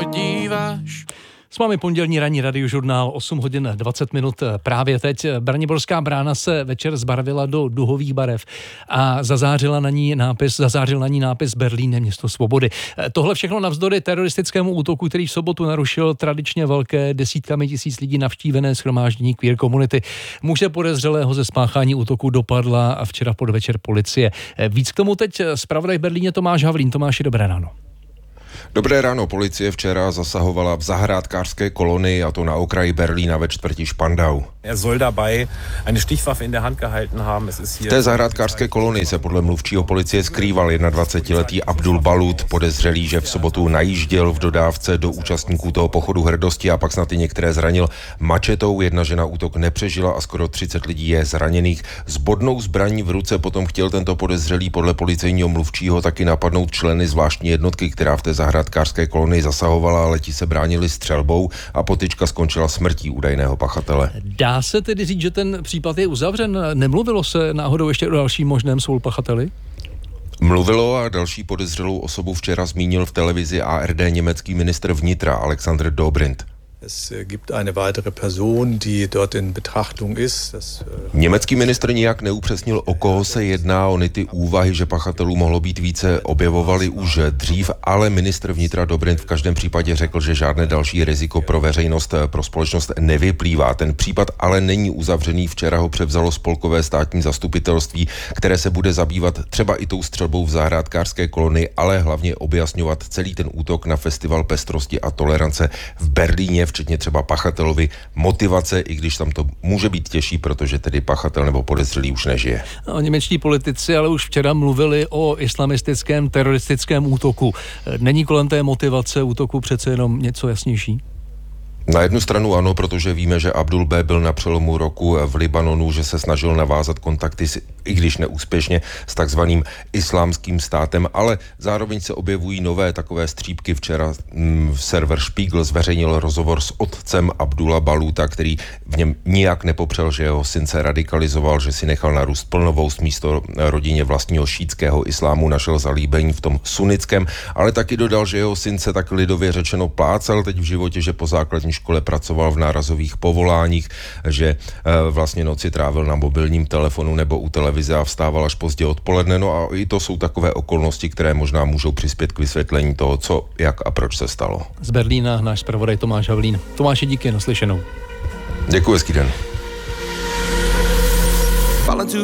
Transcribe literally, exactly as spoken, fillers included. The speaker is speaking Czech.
podíváš. S vámi pondělní ranní radiožurnál, osm hodin dvacet minut právě teď. Braniborská brána se večer zbarvila do duhových barev a zazářila na ní nápis, zazářil na ní nápis Berlín je město svobody. Tohle všechno navzdory teroristickému útoku, který v sobotu narušil tradičně velké desítkami tisíc lidí navštívené shromáždění queer komunity. Muže podezřelého ze spáchání útoku dopadla včera v podvečer policie. Víc k tomu teď zpravodaj v Berlíně Tomáš Havlín. Tomáši, dobré ráno. Dobré ráno, policie včera zasahovala v zahrádkářské kolonii, a to na okraji Berlína ve čtvrti Spandau. Er soll dabei eine Stichwaffe in der Hand gehalten haben. Es ist hier... V té zahrádkářské kolonii se podle mluvčího policie skrýval jednadvacetiletý Abdul Balud, podezřelý, že v sobotu najížděl v dodávce do účastníků toho pochodu hrdosti a pak snad i některé zranil mačetou. Jedna žena útok nepřežila a skoro třicet lidí je zraněných. S bodnou zbraní v ruce potom chtěl tento podezřelý podle policejního mluvčího taky napadnout členy zvláštní jednotky, která v té zahrádkářské kolonii zasahovala, ale ti se bránili střelbou a potyčka skončila smrtí údajného pachatele. Dá se tedy říct, že ten případ je uzavřen? Nemluvilo se náhodou ještě o dalším možném spolupachateli? Mluvilo a další podezřelou osobu včera zmínil v televizi A R D německý ministr vnitra Alexander Dobrindt. Es gibt eine weitere Person, die dort in Betrachtung ist. Das, uh... Německý ministr nijak neupřesnil, o koho se jedná. Ony ty úvahy, že pachatelů mohlo být více, objevovaly už dřív, ale ministr vnitra Dobrindt v každém případě řekl, že žádné další riziko pro veřejnost, pro společnost nevyplývá. Ten případ ale není uzavřený. Včera ho převzalo spolkové státní zastupitelství, které se bude zabývat třeba i tou střelbou v zahrádkářské kolonii, ale hlavně objasňovat celý ten útok na festival pestrosti a tolerance v Berlíně, včetně třeba pachatelovi motivace, i když tam to může být těžší, protože tedy pachatel nebo podezřelý už nežije. No, němečtí politici ale už včera mluvili o islamistickém teroristickém útoku. Není kolem té motivace útoku přece jenom něco jasnější? Na jednu stranu ano, protože víme, že Abdul B. byl na přelomu roku v Libanonu, že se snažil navázat kontakty, s, i když neúspěšně, s takzvaným islámským státem, ale zároveň se objevují nové takové střípky. Včera mm, server Spiegel zveřejnil rozhovor s otcem Abdula Baluta, který v něm nijak nepopřel, že jeho syn se radikalizoval, že si nechal narůst plnovoust, místo rodině vlastního šítského islámu našel zalíbení v tom sunnickém, ale taky dodal, že jeho syn se tak lidově řečeno plácal teď v životě, že po základní škole pracoval v nárazových povoláních, že e, vlastně noci trávil na mobilním telefonu nebo u televize a vstával až pozdě odpoledne. No a i to jsou takové okolnosti, které možná můžou přispět k vysvětlení toho, co, jak a proč se stalo. Z Berlína náš zpravodaj Tomáš Havlín. Tomáši, díky, naslyšenou. Děkuji, hezký den.